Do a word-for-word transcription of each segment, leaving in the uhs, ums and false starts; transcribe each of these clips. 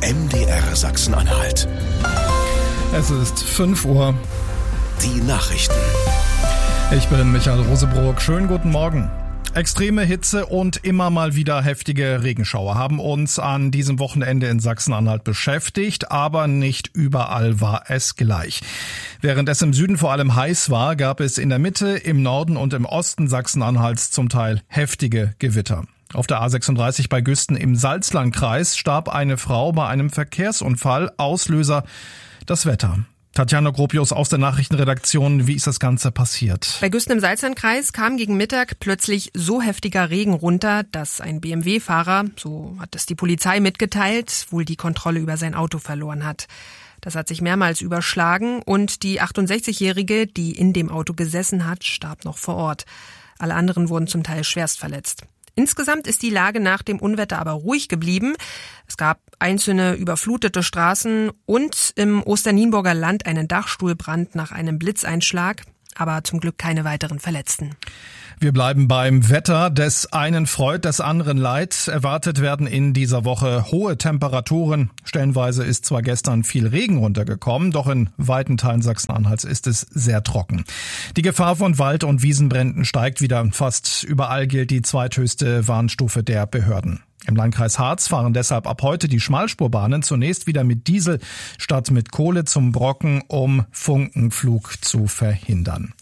M D R Sachsen-Anhalt. Es ist fünf Uhr. Die Nachrichten. Ich bin Michael Rosebrock. Schönen guten Morgen. Extreme Hitze und immer mal wieder heftige Regenschauer haben uns an diesem Wochenende in Sachsen-Anhalt beschäftigt, aber nicht überall war es gleich. Während es im Süden vor allem heiß war, gab es in der Mitte, im Norden und im Osten Sachsen-Anhalts zum Teil heftige Gewitter. Auf der A sechsunddreißig bei Güsten im Salzlandkreis starb eine Frau bei einem Verkehrsunfall. Auslöser das Wetter. Tatjana Gropius aus der Nachrichtenredaktion, wie ist das Ganze passiert? Bei Güsten im Salzlandkreis kam gegen Mittag plötzlich so heftiger Regen runter, dass ein B M W-Fahrer, so hat es die Polizei mitgeteilt, wohl die Kontrolle über sein Auto verloren hat. Das hat sich mehrmals überschlagen und die achtundsechzigjährige, die in dem Auto gesessen hat, starb noch vor Ort. Alle anderen wurden zum Teil schwerst verletzt. Insgesamt ist die Lage nach dem Unwetter aber ruhig geblieben. Es gab einzelne überflutete Straßen und im Osternienburger Land einen Dachstuhlbrand nach einem Blitzeinschlag, aber zum Glück keine weiteren Verletzten. Wir bleiben beim Wetter. Des einen freut, des anderen leid. Erwartet werden in dieser Woche hohe Temperaturen. Stellenweise ist zwar gestern viel Regen runtergekommen, doch in weiten Teilen Sachsen-Anhalts ist es sehr trocken. Die Gefahr von Wald- und Wiesenbränden steigt wieder. Fast überall gilt die zweithöchste Warnstufe der Behörden. Im Landkreis Harz fahren deshalb ab heute die Schmalspurbahnen zunächst wieder mit Diesel statt mit Kohle zum Brocken, um Funkenflug zu verhindern.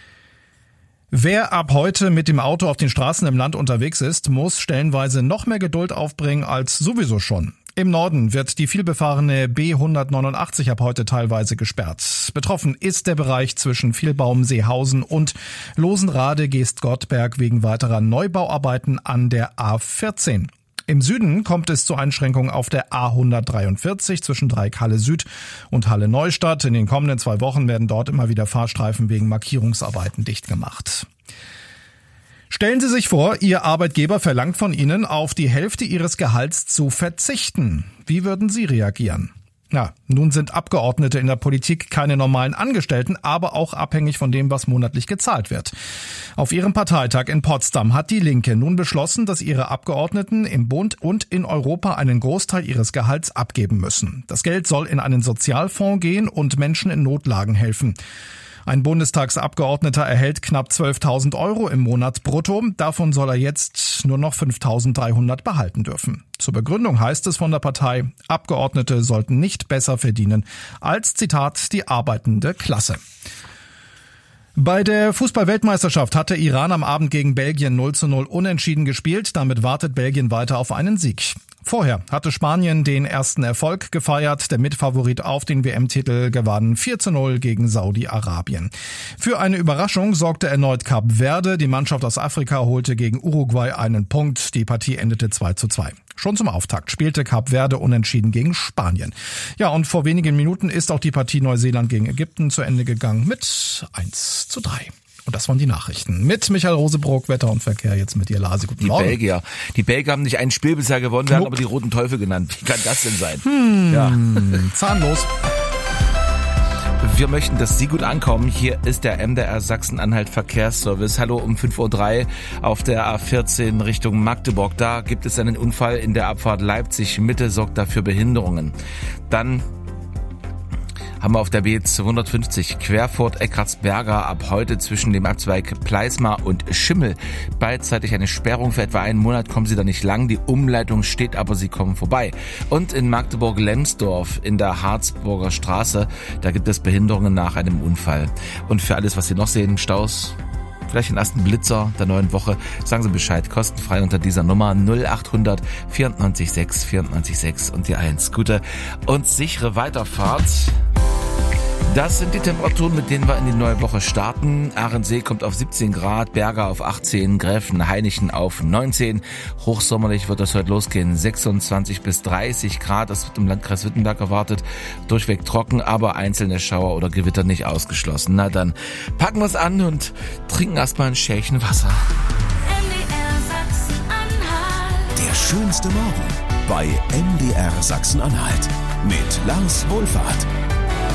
Wer ab heute mit dem Auto auf den Straßen im Land unterwegs ist, muss stellenweise noch mehr Geduld aufbringen als sowieso schon. Im Norden wird die vielbefahrene B hundertneunundachtzig ab heute teilweise gesperrt. Betroffen ist der Bereich zwischen Vielbaum, Seehausen und Losenrade-Geestgottberg wegen weiterer Neubauarbeiten an der A vierzehn. Im Süden kommt es zu Einschränkungen auf der A hundertdreiundvierzig zwischen Dreieck Halle Süd und Halle Neustadt. In den kommenden zwei Wochen werden dort immer wieder Fahrstreifen wegen Markierungsarbeiten dicht gemacht. Stellen Sie sich vor, Ihr Arbeitgeber verlangt von Ihnen, auf die Hälfte Ihres Gehalts zu verzichten. Wie würden Sie reagieren? Na, nun sind Abgeordnete in der Politik keine normalen Angestellten, aber auch abhängig von dem, was monatlich gezahlt wird. Auf ihrem Parteitag in Potsdam hat die Linke nun beschlossen, dass ihre Abgeordneten im Bund und in Europa einen Großteil ihres Gehalts abgeben müssen. Das Geld soll in einen Sozialfonds gehen und Menschen in Notlagen helfen. Ein Bundestagsabgeordneter erhält knapp zwölftausend Euro im Monat brutto. Davon soll er jetzt nur noch fünftausenddreihundert behalten dürfen. Zur Begründung heißt es von der Partei, Abgeordnete sollten nicht besser verdienen als, Zitat, die arbeitende Klasse. Bei der Fußball-Weltmeisterschaft hat der Iran am Abend gegen Belgien null zu null unentschieden gespielt. Damit wartet Belgien weiter auf einen Sieg. Vorher hatte Spanien den ersten Erfolg gefeiert. Der Mitfavorit auf den W M-Titel gewann vier zu null gegen Saudi-Arabien. Für eine Überraschung sorgte erneut Kap Verde. Die Mannschaft aus Afrika holte gegen Uruguay einen Punkt. Die Partie endete zwei zu zwei. Schon zum Auftakt spielte Kap Verde unentschieden gegen Spanien. Ja, und vor wenigen Minuten ist auch die Partie Neuseeland gegen Ägypten zu Ende gegangen mit eins zu drei. Und das waren die Nachrichten. Mit Michael Rosebrock, Wetter und Verkehr, jetzt mit dir, Lasi. Guten die Morgen. Die Belgier. Die Belgier haben nicht ein Spiel bisher gewonnen, werden aber die Roten Teufel genannt. Wie kann das denn sein? Hm, ja. Zahnlos. Wir möchten, dass Sie gut ankommen. Hier ist der M D R Sachsen-Anhalt Verkehrsservice. Hallo um fünf Uhr drei auf der A vierzehn Richtung Magdeburg. Da gibt es einen Unfall in der Abfahrt Leipzig-Mitte, sorgt dafür Behinderungen. Dann haben wir auf der B zweihundertfünfzig Querfurt-Eckartsberger ab heute zwischen dem Abzweig Pleismar und Schimmel beidseitig eine Sperrung. Für etwa einen Monat kommen Sie da nicht lang. Die Umleitung steht, aber Sie kommen vorbei. Und in Magdeburg-Lemsdorf in der Harzburger Straße, da gibt es Behinderungen nach einem Unfall. Und für alles, was Sie noch sehen, Staus, vielleicht den ersten Blitzer der neuen Woche, sagen Sie Bescheid, kostenfrei unter dieser Nummer null achthundert vierundneunzig sechs vierundneunzig sechs und die eins. Gute und sichere Weiterfahrt. Das sind die Temperaturen, mit denen wir in die neue Woche starten. Ahrensee kommt auf siebzehn Grad, Berga auf achtzehn, Gräfenhainichen auf neunzehn. Hochsommerlich wird das heute losgehen, sechsundzwanzig bis dreißig Grad. Das wird im Landkreis Wittenberg erwartet. Durchweg trocken, aber einzelne Schauer oder Gewitter nicht ausgeschlossen. Na dann packen wir es an und trinken erstmal ein Schälchen Wasser. Der schönste Morgen bei M D R Sachsen-Anhalt mit Lars Wohlfahrt.